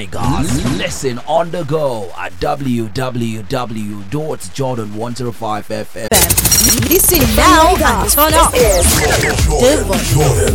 Lagos. Listen on the go at www.jordan105fm. Listen now and turn up.